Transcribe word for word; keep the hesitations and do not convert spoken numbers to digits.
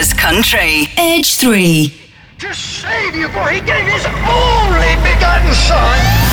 Lancashire's country. Edge three. To save you, for he gave his only begotten son.